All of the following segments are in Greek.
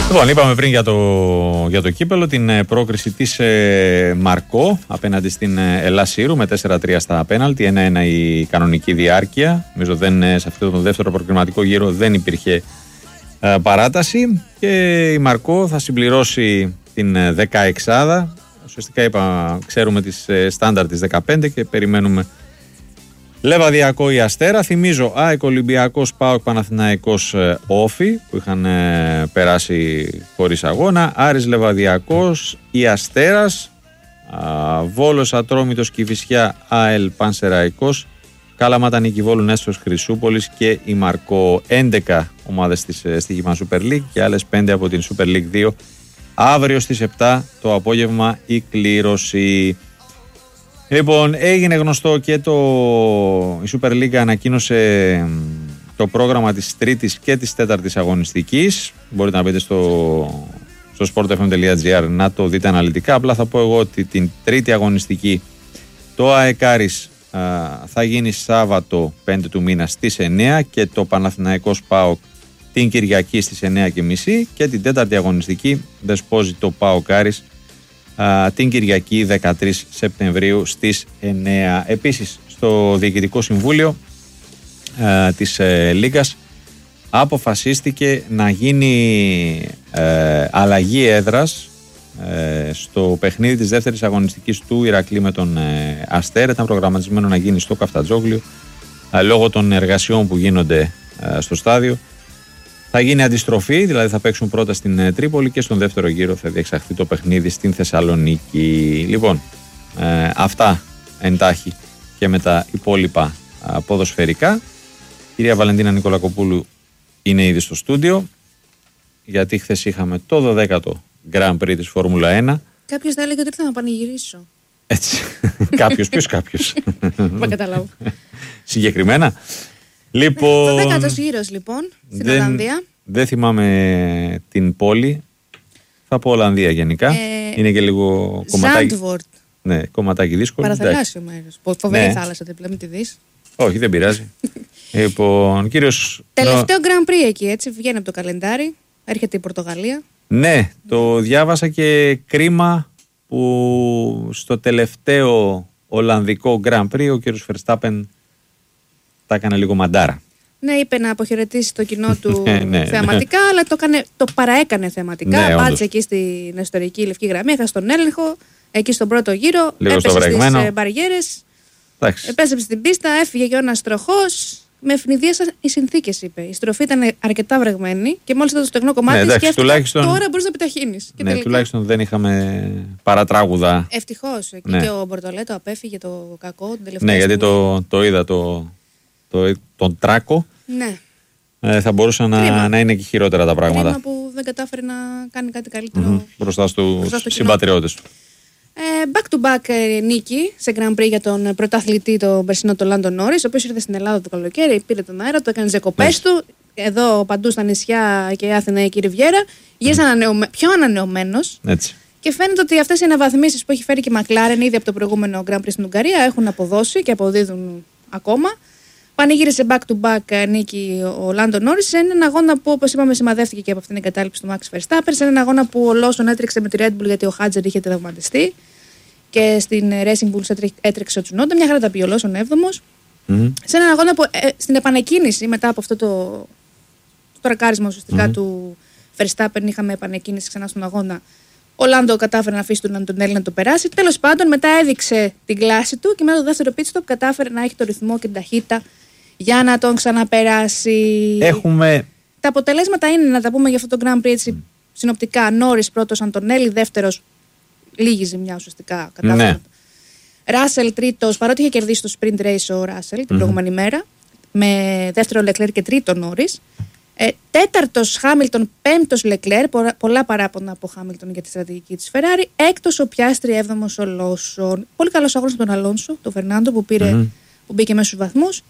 Λοιπόν, είπαμε πριν για το κύπελο την πρόκριση της Μαρκό απέναντι στην Ελλάς Σύρου με 4-3 στα πέναλτι, 1-1 η κανονική διάρκεια. Νομίζω σε αυτό το δεύτερο προκριματικό γύρο δεν υπήρχε παράταση και η Μαρκό θα συμπληρώσει την 16η. Ουσιαστικά ξέρουμε τις στάνταρ της 15 και περιμένουμε Λεβαδιακό ή Αστέρα. Θυμίζω ΑΕΚ, Ολυμπιακός, ΠΑΟΚ, Παναθηναϊκός, Όφι που είχαν περάσει χωρίς αγώνα. Άρης, Λεβαδιακός ή Αστέρας, Βόλος, Ατρόμητος, Κηφισιά, ΑΕΛ, Πανσεραϊκός, Κάλαματα, Νίκη Βόλου, Νέστος, Χρυσούπολης και η Μαρκό. 11 ομάδες της στοίχημα Super League και άλλες 5 από την Super League 2. Αύριο στις 7 το απόγευμα η κλήρωση. Λοιπόν, έγινε γνωστό και η Super League ανακοίνωσε το πρόγραμμα της τρίτης και της τέταρτης αγωνιστικής. Μπορείτε να μπείτε στο sportfm.gr να το δείτε αναλυτικά. Απλά θα πω εγώ ότι την τρίτη αγωνιστική το ΑΕΚ Άρης θα γίνει Σάββατο 5 του μήνα στις 9 και το Παναθηναϊκός ΠΑΟΚ την Κυριακή στις 9.30 και την τέταρτη αγωνιστική δεσπόζει το ΠΑΟΚ Άρης την Κυριακή 13 Σεπτεμβρίου στις 9. Επίσης στο Διοικητικό Συμβούλιο της Λίγκας αποφασίστηκε να γίνει αλλαγή έδρας στο παιχνίδι της δεύτερης αγωνιστικής του Ηρακλή με τον Αστέρα. Ήταν προγραμματισμένο να γίνει στο Καφτατζόγλιο. Λόγω των εργασιών που γίνονται στο στάδιο θα γίνει αντιστροφή, δηλαδή θα παίξουν πρώτα στην Τρίπολη και στον δεύτερο γύρο θα διεξαχθεί το παιχνίδι στην Θεσσαλονίκη. Λοιπόν, αυτά εντάχει και με τα υπόλοιπα ποδοσφαιρικά. Κυρία Βαλεντίνα Νικολακοπούλου είναι ήδη στο στούντιο, γιατί χθες είχαμε το 12ο Grand Prix της Φόρμουλα 1. Κάποιος θα έλεγε ότι ήρθα να πανηγυρίσω. Έτσι. Ποιος κάποιος. Δεν καταλάβω. Συγκεκριμένα. Λοιπόν, το 10ο γύρος λοιπόν στην Ολλανδία. Δεν θυμάμαι την πόλη. Θα πω Ολλανδία γενικά. Είναι και λίγο κομματάκι. Ζάντβορτ. Ναι, κομματάκι δύσκολο. Παραθαλάσσιο μέρος. Φοβερή θάλασσα, δεν τη δεις. Όχι, δεν πειράζει. Λοιπόν, κύριος. Τελευταίο Grand Prix εκεί, έτσι. Βγαίνει από το καλεντάρι. Έρχεται η Πορτογαλία. Ναι, το διάβασα και κρίμα που στο τελευταίο Ολλανδικό Grand Prix ο κύριος Verstappen τα έκανε λίγο μαντάρα. Ναι, είπε να αποχαιρετήσει το κοινό του θεαματικά, αλλά το παραέκανε θεαματικά. Πάτησε εκεί στην ιστορική λευκή γραμμή, έχασε τον έλεγχο. Εκεί στον πρώτο γύρο, έπεσε στις μπαριέρες, επέστρεψε στην πίστα, έφυγε και ο ένας τροχός. Με ευνηδίασαν οι συνθήκες, είπε. Η στροφή ήταν αρκετά βρεγμένη και μόλις ήταν το στεγνό κομμάτι, σκέφτηκα τώρα μπορείς να επιταχύνεις. Ναι, τελικά, τουλάχιστον δεν είχαμε παρατράγουδα. Ευτυχώς. Εκεί και ο Μπορτολέτο απέφυγε το κακό την τελευταία. Ναι, γιατί το είδα τον Τράκο. Ναι. Θα μπορούσαν να είναι και χειρότερα τα πράγματα. Κρίμα που δεν κατάφερε να κάνει κάτι καλύτερο μπροστά στους συμπατριώτες του. Back to back νίκη σε Grand Prix για τον πρωταθλητή, τον περσινό, τον Λάντο Νόρις, ο οποίος ήρθε στην Ελλάδα το καλοκαίρι, πήρε τον αέρα, το έκανε τις διακοπές του. Εδώ παντού στα νησιά και Αθηναϊκή Ριβιέρα. Γύρισε πιο ανανεωμένος. Και φαίνεται ότι αυτές οι αναβαθμίσεις που έχει φέρει και η McLaren ήδη από το προηγούμενο Grand Prix στην Ουγγαρία έχουν αποδώσει και αποδίδουν ακόμα. Πανηγύρισε back to back νίκη ο Λάντο Νόρις σε έναν αγώνα που, όπως είπαμε, σημαδεύτηκε και από αυτήν την εγκατάλειψη του Max Verstappen. Σε έναν αγώνα που ο Lawson έτρεξε με τη Red Bull γιατί ο Χάτζερ είχε τραυματιστεί. Και στην Racing Bulls έτρεξε ο Τσουνόντα. Μια χαρά τα πει ο Lawson 7ος. Σε έναν αγώνα που στην επανεκκίνηση μετά από αυτό το τρακάρισμα ουσιαστικά του Verstappen, είχαμε επανεκκίνηση ξανά στον αγώνα. Ο Λάντο κατάφερε να αφήσει τον Αντωνέλη να το περάσει. Τέλος πάντων, μετά έδειξε την κλάση του και μετά το δεύτερο pit stop κατάφερε να έχει το ρυθμό και την ταχύτητα για να τον ξαναπεράσει. Τα αποτελέσματα είναι, να τα πούμε για αυτό το Grand Prix έτσι, συνοπτικά. Νόρις πρώτος, Αντωνέλη δεύτερος, λίγη ζημιά ουσιαστικά. Κατάφερε. Ράσελ τρίτος, παρότι είχε κερδίσει το sprint race ο Ράσελ την προηγούμενη μέρα, με δεύτερο Λεκλέρ και τρίτο Νόρις. Τέταρτος Χάμιλτον, πέμπτος Λεκλέρ, πολλά παράπονα από Χάμιλτον για τη στρατηγική της Φεράρι. Έκτος ο Πιάστρι, έβδομος ο Λόσον. Πολύ καλός αγώνας από τον Αλόνσο, τον Φερνάντο που μπήκε μέσα στους βαθμούς.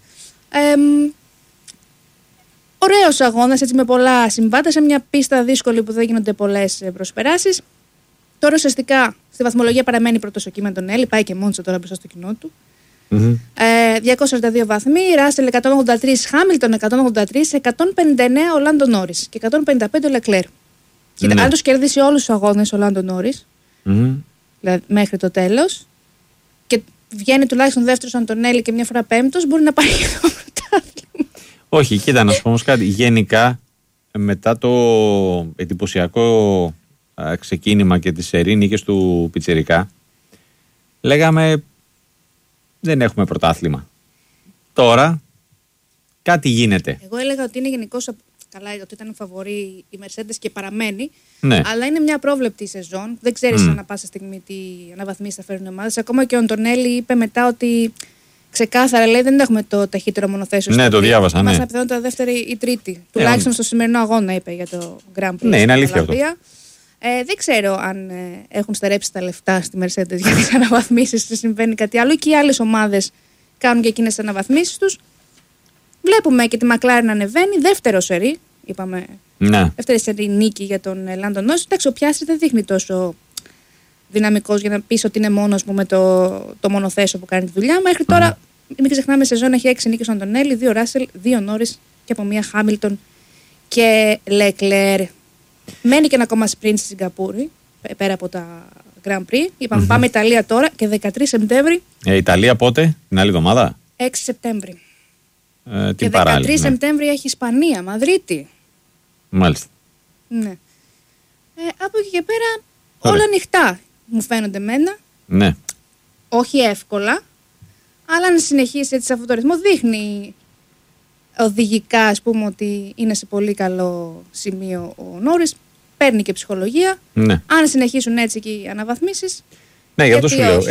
Ωραίος αγώνας, έτσι, με πολλά συμβάτα σε μια πίστα δύσκολη που δεν γίνονται πολλές προσπεράσεις. Τώρα ουσιαστικά στη βαθμολογία παραμένει πρώτος ο Κίμεν Έλλη, πάει και μόνος τώρα μπροστά στο κοινό του. 242 βαθμοί, Ράσελ 183, Χάμιλτον 183, 159 ο Λάντο Νόρις και 155 ο Λεκλέρ. Κοίτα, αν τους κερδίσει όλους τους αγώνες ο Λάντο Νόρις, δηλαδή μέχρι το τέλος, και βγαίνει τουλάχιστον δεύτερος Αντωνέλη και μια φορά πέμπτος, μπορεί να πάρει και το πρωτάθλημα. Όχι, κοίτα, να σου πω όμως κάτι. Γενικά, μετά το εντυπωσιακό ξεκίνημα και τις σερί νίκες του Πιτσιρικά, λέγαμε δεν έχουμε πρωτάθλημα. Τώρα κάτι γίνεται. Εγώ έλεγα ότι είναι γενικώς καλά, ότι ήταν φαβορή η Mercedes και παραμένει. Ναι. Αλλά είναι μια πρόβλεπτη σεζόν. Δεν ξέρεις ανά πάσα στιγμή τι αναβαθμίσεις θα φέρουν οι ομάδες. Ακόμα και ο Αντωνέλη είπε μετά ότι ξεκάθαρα λέει δεν έχουμε το ταχύτερο μονοθέσιο. Ναι, το διάβασα. Είμαστε πιθανότητα δεύτερη ή τρίτη. Τουλάχιστον στο σημερινό αγώνα είπε για το Grand Prix. Ναι, είναι αλήθεια αυτό. Δεν ξέρω αν έχουν στερέψει τα λεφτά στη Mercedes για τις αναβαθμίσεις, τι συμβαίνει κάτι άλλο, και οι άλλες ομάδες κάνουν και εκείνες τις αναβαθμίσεις τους. Βλέπουμε και τη McLaren να ανεβαίνει, δεύτερο σερί, είπαμε. Ναι. Δεύτερη σερί νίκη για τον Λάντο Νόρις. Εντάξει, ο Πιάστρι δεν δείχνει τόσο δυναμικός για να πεις ότι είναι μόνος μου με το μονοθέσιο που κάνει τη δουλειά. Μέχρι τώρα, μην ξεχνάμε, σεζόν έχει 6 νίκες ο Αντωνέλη, 2 Ράσελ, 2 Νόρις και από μία Χάμιλτον και Λεκλέρ. Μένει και ένα ακόμα sprint στη Σιγκαπούρη, πέρα από τα Grand Prix. Είπαμε πάμε Ιταλία τώρα και 13 Σεπτέμβρη. Ιταλία πότε, την άλλη εβδομάδα? 6 Σεπτέμβρη. Και 13 Σεπτέμβρη έχει Ισπανία, Μαδρίτη. Μάλιστα. Ναι. Από εκεί και πέρα όλα ανοιχτά μου φαίνονται εμένα. Ναι. Όχι εύκολα, αλλά αν συνεχίσει έτσι σε αυτό το ρυθμό δείχνει οδηγικά, ας πούμε, ότι είναι σε πολύ καλό σημείο ο Νόρις. Παίρνει και ψυχολογία. Ναι. Αν συνεχίσουν έτσι και οι αναβαθμίσεις. Ναι, για αυτό σου λέω.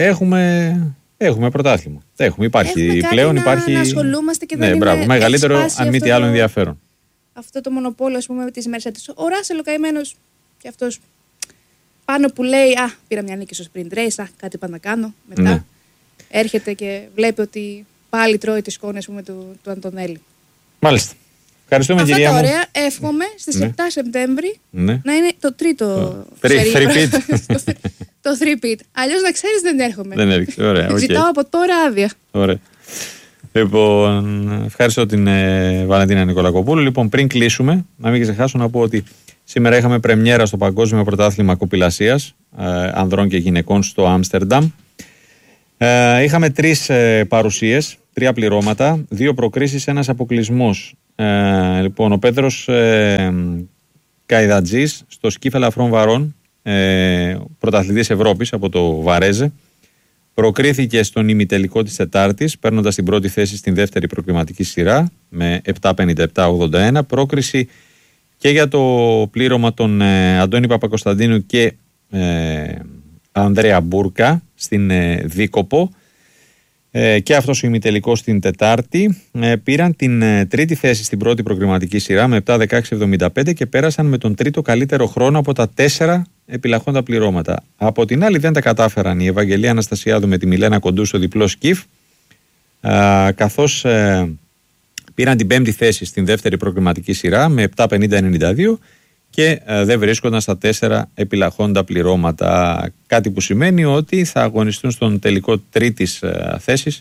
Έχουμε πρωτάθλημα. Υπάρχει πλέον. Υπάρχει. Να ασχολούμαστε και δεν είναι. Μπράβο. Μεγαλύτερο, αν μη τι άλλο, ενδιαφέρον. Αυτό το μονοπόλιο, ας πούμε, με τις Mercedes. Ο Ράσελ ο καημένος και αυτός πάνω που λέει πήρα μια νίκη στο sprint race, κάτι πάω να κάνω. Μετά ναι. Έρχεται και βλέπει ότι πάλι τρώει τη σκόνη, ας πούμε, του Αντωνέλη. Μάλιστα. Ευχαριστούμε, αυτά κυρία μου. Ωραία. Εύχομαι στις 7 Σεπτέμβρη να είναι το τρίτο three-peat. Το 3-peat. Αλλιώς να ξέρεις δεν έρχομαι. Δεν έρχεσαι. Ωραία. Ζητάω από τώρα άδεια. Ωραία. Λοιπόν, ευχαριστώ την Βαλεντίνα Νικολακοπούλου. Λοιπόν, πριν κλείσουμε, να μην ξεχάσω να πω ότι σήμερα είχαμε πρεμιέρα στο Παγκόσμιο Πρωτάθλημα Κοπηλασίας ανδρών και γυναικών στο Άμστερνταμ. Είχαμε 3 παρουσίες, 3 πληρώματα, 2 προκρίσεις, 1 αποκλεισμός. Λοιπόν, ο Πέτρος Καϊδατζής στο σκι ελαφρών βαρών, πρωταθλητής Ευρώπης από το Βαρέζε, προκρίθηκε στον ημιτελικό της Τετάρτης, παίρνοντας την πρώτη θέση στην δεύτερη προκριματική σειρά με 7.57.81. Πρόκριση και για το πλήρωμα των Αντώνη Παπακοσταντίνου και Ανδρέα Μπούρκα στην Δίκοπο, και αυτός ο ημιτελικός στην Τετάρτη. Πήραν την τρίτη θέση στην πρώτη προκριματική σειρά με 7.16.75 και πέρασαν με τον τρίτο καλύτερο χρόνο από τα 4 επιλαχόντα πληρώματα. Από την άλλη δεν τα κατάφεραν η Ευαγγελία Αναστασιάδου με τη Μιλένα Κοντού στο διπλό σκιφ, καθώς πήραν την πέμπτη θέση στην δεύτερη προκριματική σειρά με 7.50.92 και δεν βρίσκονταν στα 4 επιλαχόντα πληρώματα, κάτι που σημαίνει ότι θα αγωνιστούν στον τελικό τρίτης θέσης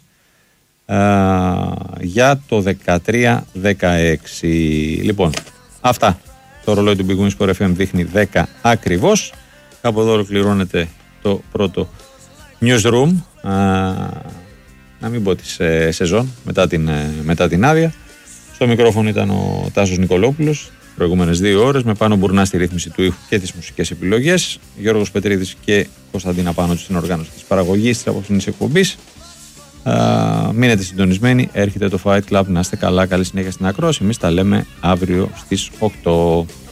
για το 13-16. Λοιπόν, αυτά. Το ρολόι του Big Win Sport FM δείχνει 10 ακριβώς. Κάπου εδώ ολοκληρώνεται το πρώτο newsroom, να μην πω της σεζόν μετά την άδεια. Στο μικρόφωνο ήταν ο Τάσος Νικολόπουλος προηγούμενες 2 ώρες, με Πάνο Μπουρνά στη ρύθμιση του ήχου και τις μουσικές επιλογές, Γιώργος Πετρίδης και Κωνσταντίνα Πάνο στην οργάνωση της παραγωγής της απόψινής εκπομπής. Μείνετε συντονισμένοι, έρχεται το Fight Club, να είστε καλά, καλή συνέχεια στην ακρόαση. Εμείς τα λέμε αύριο στις 8.